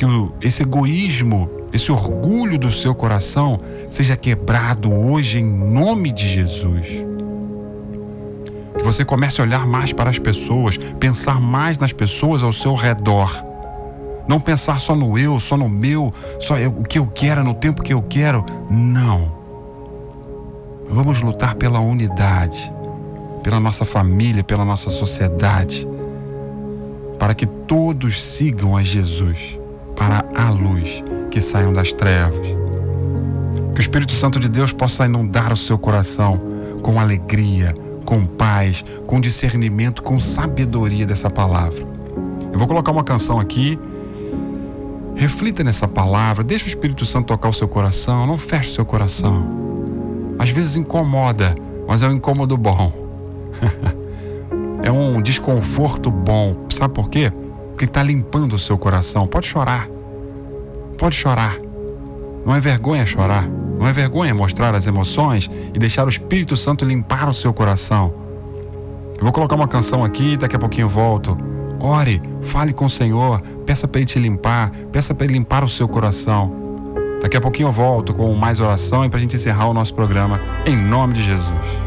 que esse egoísmo, esse orgulho do seu coração seja quebrado hoje em nome de Jesus. Que você comece a olhar mais para as pessoas, pensar mais nas pessoas ao seu redor. Não pensar só no eu, só no meu, só o que eu quero, no tempo que eu quero. Não. Vamos lutar pela unidade, pela nossa família, pela nossa sociedade, para que todos sigam a Jesus, para a luz, que saiam das trevas. Que o Espírito Santo de Deus possa inundar o seu coração com alegria, com paz, com discernimento, com sabedoria dessa palavra. Eu vou colocar uma canção aqui. Reflita nessa palavra, deixa o Espírito Santo tocar o seu coração, não feche o seu coração. Às vezes incomoda, mas é um incômodo bom. É um desconforto bom. Sabe por quê? Porque ele está limpando o seu coração. Pode chorar. Pode chorar. Não é vergonha chorar. Não é vergonha mostrar as emoções e deixar o Espírito Santo limpar o seu coração. Eu vou colocar uma canção aqui e daqui a pouquinho eu volto. Ore, fale com o Senhor, peça para Ele te limpar, peça para Ele limpar o seu coração. Daqui a pouquinho eu volto com mais oração e para a gente encerrar o nosso programa, em nome de Jesus.